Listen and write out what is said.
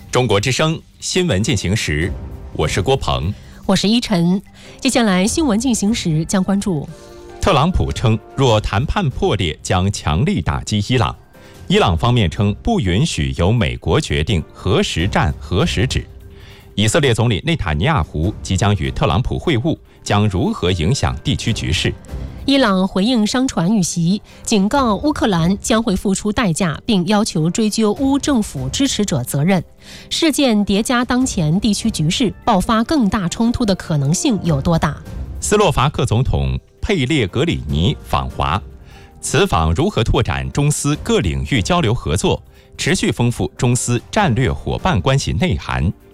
中国之声新闻进行时，我是郭鹏， 我是依晨。接下来新闻进行时将关注： 特朗普称，若谈判破裂，将强力打击伊朗。伊朗方面称，不允许由美国决定何时战何时止。以色列总理内塔尼亚胡即将与特朗普会晤，将如何影响地区局势？ 伊朗回应商船遇袭，警告乌克兰将会付出代价，并要求追究乌政府支持者责任。事件叠加当前地区局势，爆发更大冲突的可能性有多大？ 斯洛伐克总统佩列格里尼访华，此访如何拓展中斯各领域交流合作，持续丰富中斯战略伙伴关系内涵？